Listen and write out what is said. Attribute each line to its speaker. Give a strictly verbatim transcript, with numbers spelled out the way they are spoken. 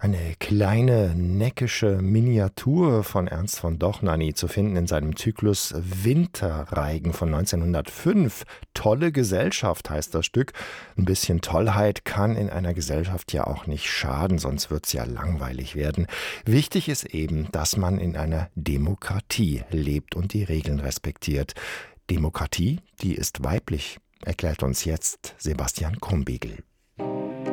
Speaker 1: Eine kleine, neckische Miniatur von Ernst von Dohnanyi zu finden in seinem Zyklus Winterreigen von neunzehnhundertfünf. Tolle Gesellschaft heißt das Stück. Ein bisschen Tollheit kann in einer Gesellschaft ja auch nicht schaden, sonst wird's ja langweilig werden. Wichtig ist eben, dass man in einer Demokratie lebt und die Regeln respektiert. Demokratie, die ist weiblich, erklärt uns jetzt Sebastian Krumbiegel.